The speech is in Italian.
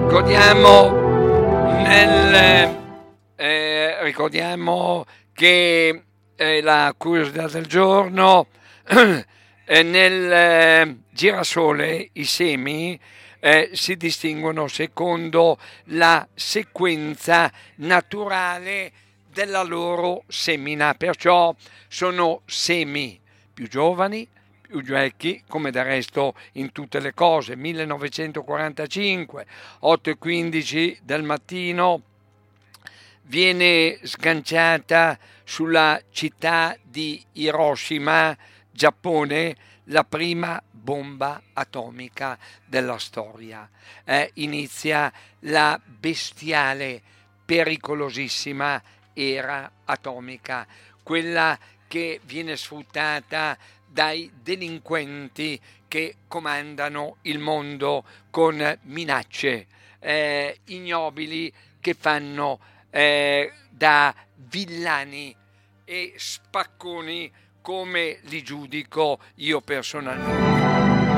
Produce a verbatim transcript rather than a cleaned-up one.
ricordiamo nel eh, ricordiamo che eh, la curiosità del giorno eh, nel eh, girasole i semi eh, si distinguono secondo la sequenza naturale della loro semina, perciò sono semi più giovani, più vecchi, come del resto in tutte le cose. millenovecentoquarantacinque, otto e quindici del mattino, viene sganciata sulla città di Hiroshima, Giappone, la prima bomba atomica della storia. Eh, inizia la bestiale, pericolosissima era atomica, quella che viene sfruttata dai delinquenti che comandano il mondo con minacce eh, ignobili che fanno eh, da villani e spacconi, come li giudico io personalmente.